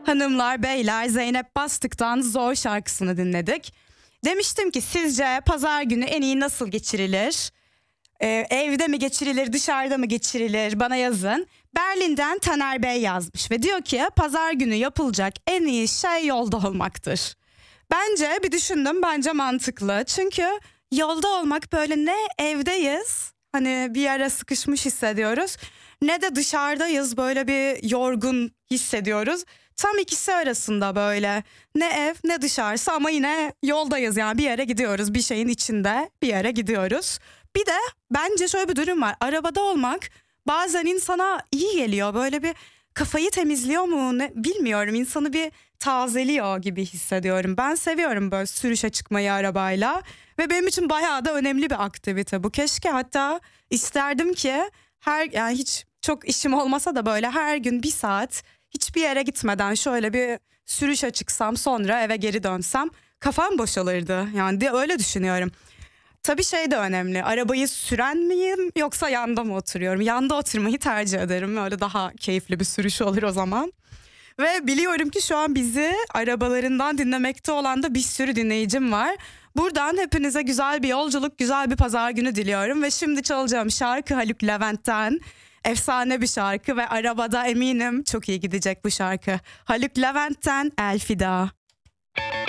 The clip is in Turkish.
Hanımlar, beyler, Zeynep Bastık'tan Zor şarkısını dinledik. Demiştim ki sizce pazar günü en iyi nasıl geçirilir? Evde mi geçirilir, dışarıda mı geçirilir? Bana yazın. Berlin'den Taner Bey yazmış ve diyor ki pazar günü yapılacak en iyi şey yolda olmaktır. Bence bir düşündüm, bence mantıklı. Çünkü yolda olmak böyle, ne evdeyiz, hani bir yere sıkışmış hissediyoruz, ne de dışarıdayız böyle bir yorgun hissediyoruz. Tam ikisi arasında böyle, ne ev ne dışarısı ama yine yoldayız, yani bir yere gidiyoruz, bir şeyin içinde bir yere gidiyoruz. Bir de bence şöyle bir durum var, arabada olmak bazen insana iyi geliyor, böyle bir kafayı temizliyor mu ne bilmiyorum, insanı bir tazeliyor gibi hissediyorum. Ben seviyorum böyle sürüşe çıkmayı arabayla ve benim için bayağı da önemli bir aktivite bu. Keşke, hatta isterdim ki yani hiç çok işim olmasa da böyle her gün bir saat hiçbir yere gitmeden şöyle bir sürüşe çıksam, sonra eve geri dönsem kafam boşalırdı. Yani de öyle düşünüyorum. Tabii şey de önemli. Arabayı süren miyim yoksa yanda mı oturuyorum? Yanda oturmayı tercih ederim. Öyle daha keyifli bir sürüş olur o zaman. Ve biliyorum ki şu an bizi arabalarından dinlemekte olan da bir sürü dinleyicim var. Buradan hepinize güzel bir yolculuk, güzel bir pazar günü diliyorum. Ve şimdi çalacağım şarkı Haluk Levent'ten. Efsane bir şarkı ve arabada eminim çok iyi gidecek bu şarkı. Haluk Levent'ten Elfida.